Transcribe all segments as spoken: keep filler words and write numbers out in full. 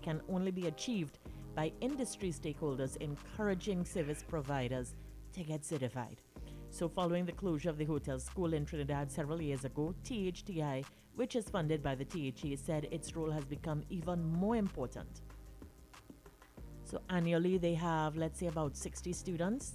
can only be achieved by industry stakeholders encouraging service providers to get certified. So following the closure of the hotel school in Trinidad several years ago, T H T I, which is funded by the T H E, said its role has become even more important. So annually they have, let's say, about sixty students,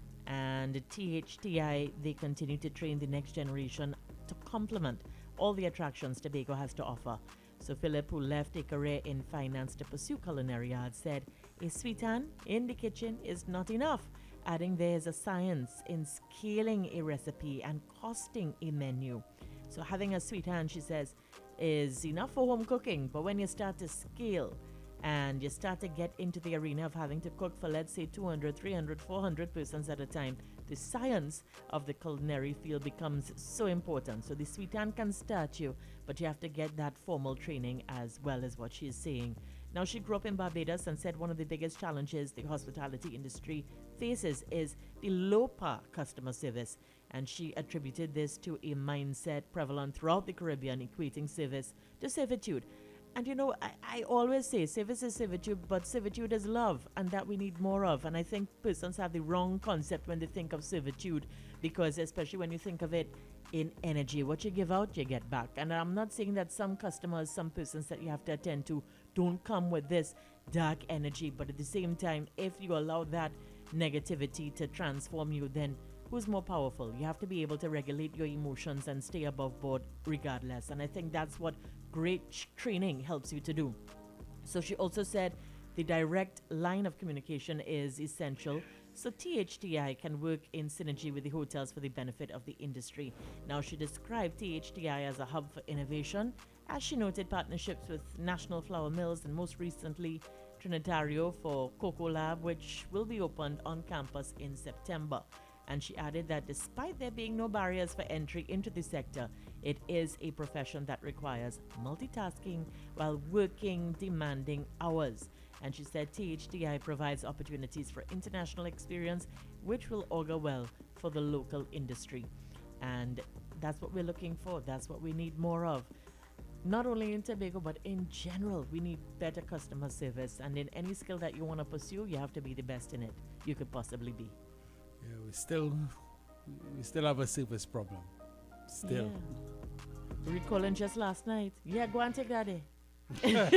and T H T I, they continue to train the next generation to complement all the attractions Tobago has to offer. So Philip, who left a career in finance to pursue culinary arts, said a sweet hand in the kitchen is not enough, adding there's a science in scaling a recipe and costing a menu. So having a sweet hand, she says, is enough for home cooking, but when you start to scale and you start to get into the arena of having to cook for, let's say, two hundred, three hundred, four hundred persons at a time, the science of the culinary field becomes so important. So the sweet hand can start you, but you have to get that formal training as well, as what she's saying. Now, she grew up in Barbados and said one of the biggest challenges the hospitality industry faces is the low par customer service. And she attributed this to a mindset prevalent throughout the Caribbean, equating service to servitude. And you know, I, I always say service is servitude, but servitude is love, and that we need more of. And I think persons have the wrong concept when they think of servitude, because especially when you think of it in energy, what you give out, you get back. And I'm not saying that some customers, some persons that you have to attend to don't come with this dark energy, but at the same time, if you allow that negativity to transform you, then who's more powerful? You have to be able to regulate your emotions and stay above board regardless. And I think that's what great ch- training helps you to do. So she also said the direct line of communication is essential, so T H T I can work in synergy with the hotels for the benefit of the industry. Now, she described T H T I as a hub for innovation, as she noted partnerships with National Flour Mills and most recently Trinitario for Cocoa Lab, which will be opened on campus in September. And she added that despite there being no barriers for entry into the sector, it is a profession that requires multitasking while working demanding hours. And she said T H T I provides opportunities for international experience, which will augur well for the local industry. And that's what we're looking for. That's what we need more of. Not only in Tobago, but in general, we need better customer service. And in any skill that you want to pursue, you have to be the best in it you could possibly be. Yeah, we still we still have a service problem. Still. Yeah. Recalling just last night. Yeah, go and take that day.